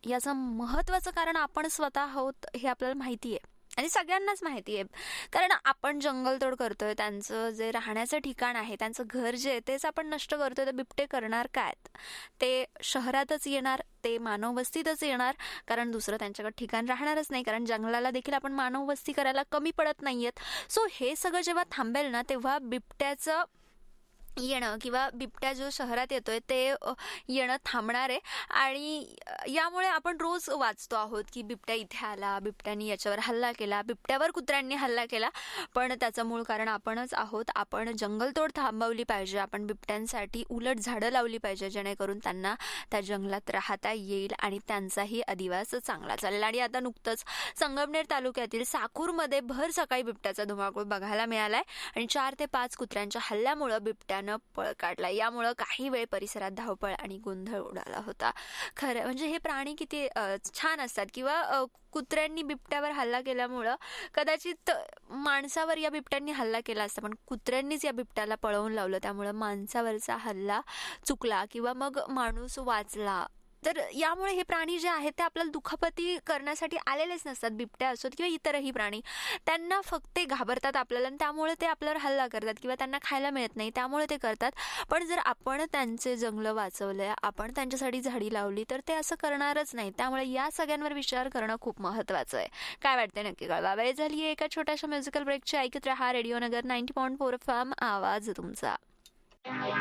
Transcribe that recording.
याचं महत्त्वाचं कारण आपण स्वतः आहोत हे आपल्याला माहिती आहे आणि सगळ्यांनाच माहिती आहे. कारण आपण जंगलतोड करतोय, त्यांचं जे राहण्याचं ठिकाण आहे, त्यांचं घर जे आहे तेच आपण नष्ट करतोय. तर बिबटे करणार काय? ते शहरातच येणार, ते मानव वस्तीतच येणार, कारण दुसरं त्यांच्याकडे ठिकाण राहणारच नाही. कारण जंगलाला देखील आपण मानव वस्ती करायला कमी पडत नाहीयेत. सो हे सगळं जेव्हा थांबेल ना, तेव्हा बिबट्याचं येणं किंवा बिबट्या जो शहरात येतोय ते येणं थांबणार आहे. आणि यामुळे आपण रोज वाचतो आहोत की बिबट्या इथे आला, बिबट्यानी याच्यावर हल्ला केला, बिबट्यावर कुत्र्यांनी हल्ला केला. पण त्याचं मूळ कारण आपणच आहोत. आपण जंगलतोड थांबवली पाहिजे, आपण बिबट्यांसाठी उलट झाडं लावली पाहिजे, जेणेकरून त्यांना त्या जंगलात राहता येईल आणि त्यांचाही अधिवास चांगला चालेल. आणि आता नुकतंच संगमनेर तालुक्यातील साकूरमध्ये भर सकाळी बिबट्याचा धुमाकूळ बघायला मिळालाय आणि 4 ते 5 कुत्र्यांच्या हल्ल्यामुळं बिबट्या पळ काढला. यामुळं काही वेळ परिसरात धावपळ आणि गोंधळ उडाला होता. खरं म्हणजे हे प्राणी किती छान असतात. किंवा कुत्र्यांनी बिबट्यावर हल्ला केल्यामुळं कदाचित माणसावर या बिबट्यांनी हल्ला केला असता, पण कुत्र्यांनीच या बिबट्याला पळवून लावलं, त्यामुळं माणसावरचा हल्ला चुकला किंवा मग माणूस वाचला. तर यामुळे हे प्राणी जे आहेत ते आपल्याला दुखापती करण्यासाठी आलेलेच नसतात. बिबट्या असोत किंवा इतरही प्राणी, त्यांना फक्त ते घाबरतात आपल्याला आणि त्यामुळे ते आपल्यावर हल्ला करतात किंवा त्यांना खायला मिळत नाही त्यामुळे ते करतात. पण जर आपण त्यांचे जंगलं वाचवले, आपण त्यांच्यासाठी झाडी लावली, तर ते असं करणारच नाही. त्यामुळे या सगळ्यांवर विचार करणं खूप महत्त्वाचं आहे. काय वाटतंय नक्की कळवा. वेळ झाली आहे एका छोट्याशा म्युझिकल ब्रेकची. ऐकत रहा रेडिओ नगर 90.4 FM, आवाज तुमचा.